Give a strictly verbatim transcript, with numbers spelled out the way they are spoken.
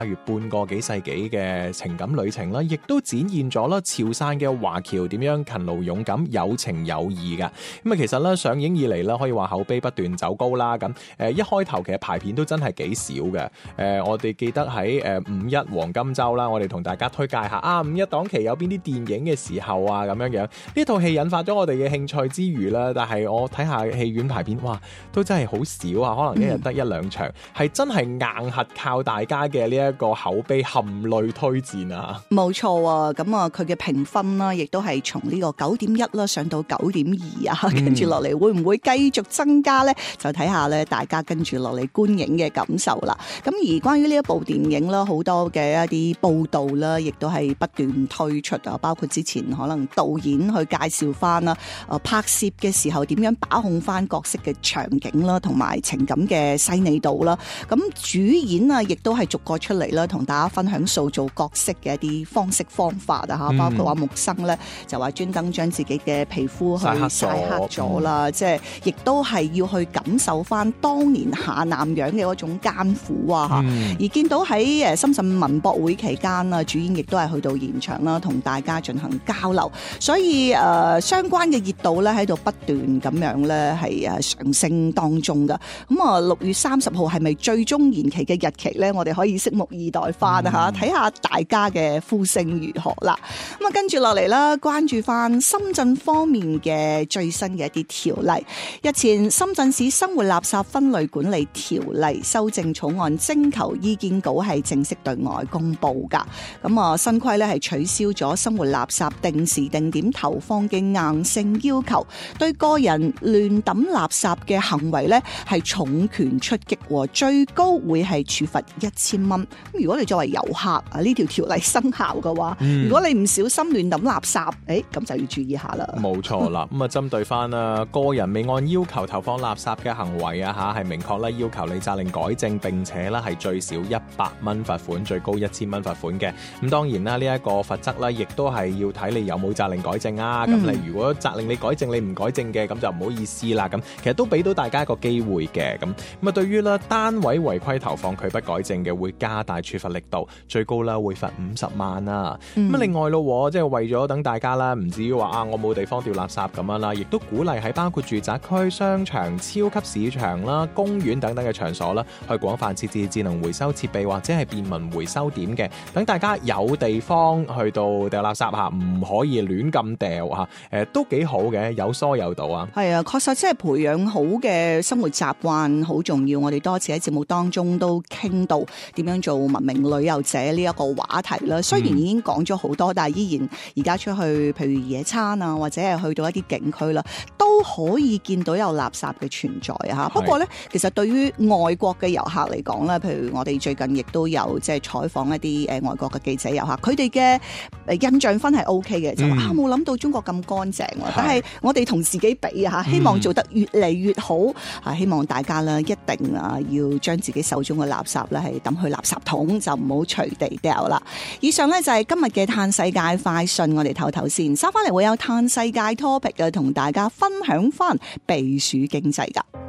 越半個幾世紀嘅情感旅程啦，亦都展現咗啦潮汕嘅華僑點樣勤勞勇敢、有情有義㗎。咁啊，其實咧上映以嚟咧，可以話口碑不斷走高啦。咁誒一開頭其實排片都真係幾少嘅。誒我哋記得喺誒五一黃金週啦，我哋同大家推介下啊，五一檔期有邊啲電影嘅時候啊，咁樣樣呢套戲引發咗我哋嘅興趣之餘啦，但係我睇下戲院排片，哇，都真係好少啊，可能一日得一兩場，係、嗯、真係硬核靠大家嘅呢一個口碑含淚推薦啊！ 冇錯啊，咁啊佢嘅評分啦，亦都係從呢個九點一啦上到九點二啊，跟住落嚟會唔會繼續增加呢？就睇下咧大家跟住落嚟觀影嘅感受啦。咁而關於呢一部電影啦，好多嘅一啲報道啦，亦都係不斷推出啊，包括之前可能導演去介紹翻啦，誒拍攝嘅時候點樣把控翻角色嘅場景啦，同埋情感嘅細膩度啦。咁主演啊，亦都係逐個出嚟啦，同大家分享塑造角色嘅一啲方式方法啊嚇，包括話木生咧就話專登將自己嘅皮膚去曬黑咗啦，即係亦都係要去感受翻當年下南洋嘅嗰種艱苦啊嚇。嗯、而見到喺誒深圳文博會期間啊，主演亦都係去到現場啦，同大家進行交流，所以誒、呃、相關嘅熱度咧喺度不斷咁樣咧係誒上升當中噶。咁啊六月三十號係咪最終延期嘅日期咧？我哋可以拭目以待翻啊嚇，睇下大家嘅呼聲如何啦。咁啊跟住落嚟啦，關注翻深圳方面嘅最新嘅一啲條例。日前深圳市生活垃圾分類管理條例修正草案徵求意見稿係正式對外公布噶。咁啊新規咧係取消咗生活垃圾定時定點投放嘅硬性要求，對個人亂抌垃圾嘅行為咧係重拳出擊，最高會係處罰一千蚊。咁如果你作為遊客啊，呢條條例生效嘅話，嗯、如果你唔小心亂抌垃圾，誒咁就要注意下啦。冇錯啦，咁啊針對翻啊個人未按要求投放垃圾嘅行為啊嚇，係明確咧要求你責令改正，並且咧係最少一百蚊罰款，最高一千蚊罰款嘅。咁當然啦，呢、這、一個罰則咧，亦都係要睇你有冇責令改正啊。咁、嗯、你如果責令你改正，你唔改正嘅，咁就唔好意思啦。咁其實都俾到大家一個機會嘅。咁咁啊，對於咧單位違規投放拒不改正嘅，會加大處罰力度，最高啦會罰五十萬啊。咁、嗯、另外咯，即係為咗等大家啦，唔至於話啊我冇地方掉垃圾咁樣啦，亦都鼓勵喺包括住宅區、商場、超級市場啦、公園等等嘅場所啦，去廣泛設置智能回收設備或者係便民回收點嘅，等大家有地方去到掉垃圾吓，唔可以亂咁掉吓，誒、呃、都幾好嘅，有疏有度啊。 係啊，確實即係培養好嘅生活習慣好重要。我哋多次喺節目當中都傾到點樣做文明旅遊者呢一個話題啦。雖然已經講咗好多，嗯、但係依然而家出去，譬如野餐啊，或者係去到一啲景區啦，都可以見到有垃圾嘅存在啊。不過咧，其實對於外國嘅遊客嚟講咧，譬如我哋最近亦都有即係採訪一啲誒外國嘅記者遊客，佢哋嘅誒印象分係 O K 嘅，就話、嗯、啊冇諗到中國咁乾淨，但係我哋同自己比啊，希望做得越嚟越好啊！希望大家咧一定啊要將自己手中嘅垃圾咧係抌去垃圾桶，就唔好隨地掉啦。以上咧就係今日嘅嘆世界快訊，我哋唞唞先，收翻嚟會有嘆世界 topic 嘅，同大家分享翻避暑經濟噶。